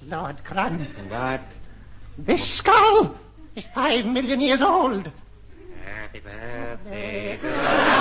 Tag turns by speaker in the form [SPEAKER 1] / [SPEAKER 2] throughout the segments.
[SPEAKER 1] Lord Crun.
[SPEAKER 2] What?
[SPEAKER 1] This skull is 5 million years old.
[SPEAKER 2] Happy birthday to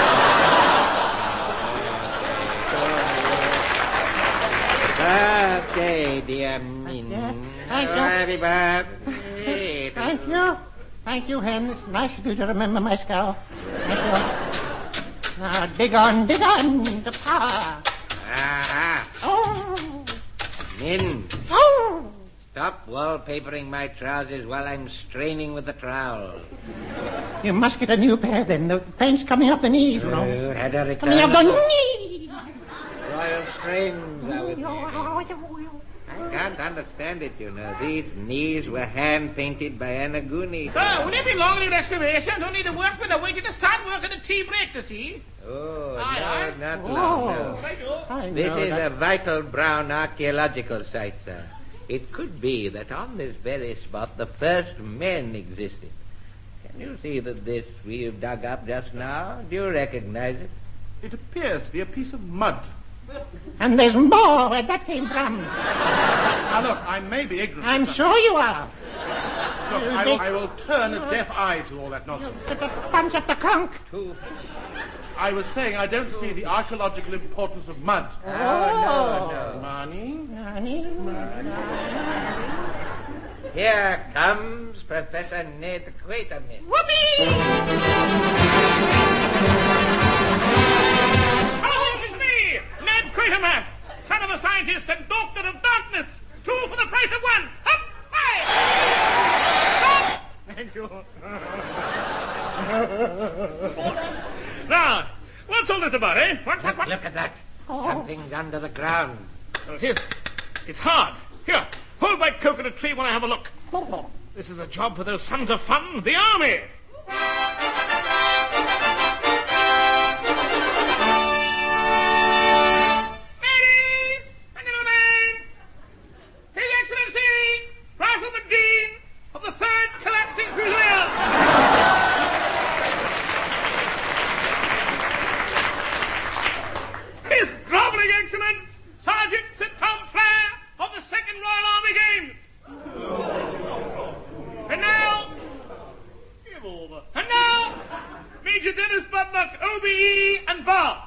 [SPEAKER 2] birthday, dear Min.
[SPEAKER 1] Yes, thank you.
[SPEAKER 2] Happy birthday.
[SPEAKER 1] Thank you. Thank you, Hen. It's nice of you to remember my skull. Thank you. Now, dig on to power.
[SPEAKER 2] Aha.
[SPEAKER 1] Oh.
[SPEAKER 2] Min,
[SPEAKER 1] Oh.
[SPEAKER 2] stop wallpapering my trousers while I'm straining with the trowel.
[SPEAKER 1] You must get a new pair then. The paint's coming up the knees, you know.
[SPEAKER 2] You had a
[SPEAKER 1] Coming up
[SPEAKER 2] return.
[SPEAKER 1] the knees.
[SPEAKER 2] Royal strains are with me. I can't understand it, you know. These knees were hand-painted by Anaguni.
[SPEAKER 3] Sir, will there be long restorations? Only the workmen are waiting to start work at the tea break, to see.
[SPEAKER 2] Oh,
[SPEAKER 3] Aye,
[SPEAKER 2] no,
[SPEAKER 3] aye.
[SPEAKER 2] not
[SPEAKER 1] Oh.
[SPEAKER 2] long, no.
[SPEAKER 3] Right, you.
[SPEAKER 1] I
[SPEAKER 2] This
[SPEAKER 1] know
[SPEAKER 2] is
[SPEAKER 1] that.
[SPEAKER 2] a vital Brown archaeological site, sir. It could be that on this very spot the first men existed. Can you see that this we've dug up just now? Do you recognize it?
[SPEAKER 4] It appears to be a piece of mud.
[SPEAKER 1] And there's more where that came from.
[SPEAKER 4] Now, look, I may be ignorant.
[SPEAKER 1] I'm
[SPEAKER 4] of something.
[SPEAKER 1] sure you are.
[SPEAKER 4] Look, I will turn a deaf eye to all that nonsense.
[SPEAKER 1] Put a punch at the conch.
[SPEAKER 4] I was saying I don't see the archaeological importance of mud.
[SPEAKER 2] Oh, no.
[SPEAKER 4] Money?
[SPEAKER 1] Nani?
[SPEAKER 2] Here comes Professor Ned Quatermain.
[SPEAKER 3] Whoopee! Hello, it's me, Ned Quatermass, son of a scientist and doctor of darkness. 2 for the price of 1. Up, high!
[SPEAKER 4] Thank you.
[SPEAKER 3] Now, what's all this about, eh? What?
[SPEAKER 2] Look at that. Something's under the ground.
[SPEAKER 3] Oh, it is. It's hard. Here, hold my coconut tree while I have a look. This is a job for those sons of fun, the army. Ladies and gentlemen, His Excellency, Rifleman Dean of the 3rd Collapsing Fusiliers. His groveling excellence, Sergeant Sir Tom Flair of the 2nd Royal Army Games. And now, give over. And now, Major Dennis Budnock, OBE and Bar.